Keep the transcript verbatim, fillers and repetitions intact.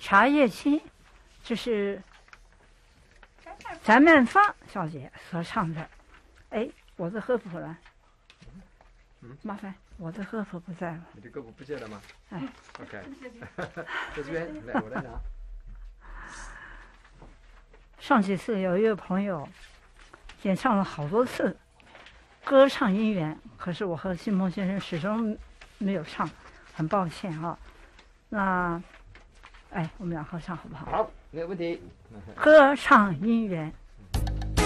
茶叶青，这是翟曼芳小姐所唱的。哎，我的和谱呢？ 嗯， 麻烦我的和谱不在了。 你的歌谱不见了吗？ 哎 ，OK，在这边，来，我来拿。 上几次有一位朋友演唱了好多次歌唱姻缘，可是我和信鹏先生始终没有唱，很抱歉啊。那，哎，我们俩合唱好不好？ 好，没有问题。 歌唱姻缘。